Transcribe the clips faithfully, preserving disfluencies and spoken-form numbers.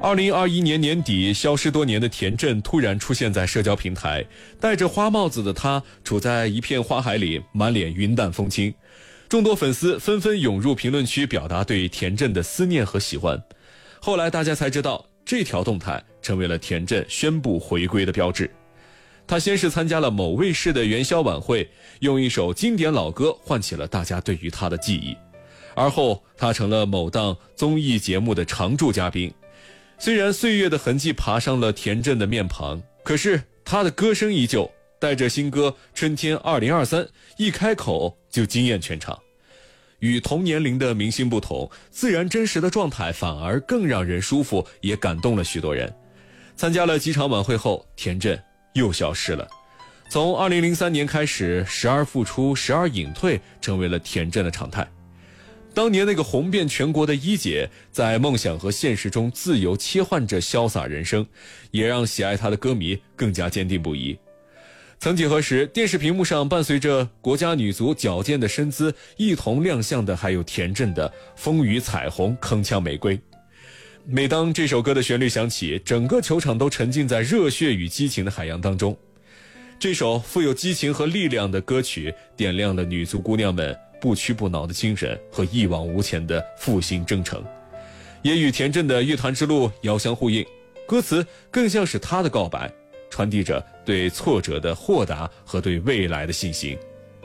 二零二一年年底，消失多年的田震突然出现在社交平台，戴着花帽子的他处在一片花海里，满脸云淡风轻。众多粉丝纷纷涌入评论区表达对田震的思念和喜欢。后来大家才知道，这条动态成为了田震宣布回归的标志。他先是参加了某卫视的元宵晚会，用一首经典老歌唤起了大家对于他的记忆。而后他成了某档综艺节目的常驻嘉宾。虽然岁月的痕迹爬上了田震的面庞，可是他的歌声依旧，带着新歌《春天二零二三》，一开口就惊艳全场。与同年龄的明星不同，自然真实的状态反而更让人舒服，也感动了许多人。参加了几场晚会后，田震又消失了。从二零零三年开始，时而复出，时而隐退，成为了田震的常态。当年那个红遍全国的一姐，在梦想和现实中自由切换着潇洒人生，也让喜爱她的歌迷更加坚定不移。曾几何时，电视屏幕上伴随着国家女足矫健的身姿一同亮相的，还有田震的《风雨彩虹铿锵玫瑰》。每当这首歌的旋律响起，整个球场都沉浸在热血与激情的海洋当中。这首富有激情和力量的歌曲，点亮了女足姑娘们不屈不挠的精神和一往无前的复兴征程，也与田震的乐坛之路遥相呼应。歌词更像是他的告白，传递着对挫折的豁达和对未来的信心。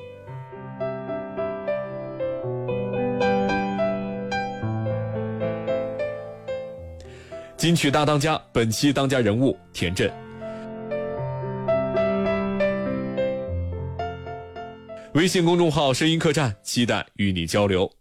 金曲大当家，本期当家人物田震。微信公众号声音客栈，期待与你交流。